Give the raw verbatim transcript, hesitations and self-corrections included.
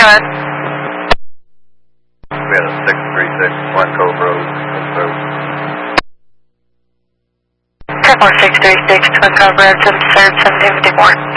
Go ahead. We had a six three six One Cove Road. ten four six three six Twin Cove Road, seven seven fifty-four.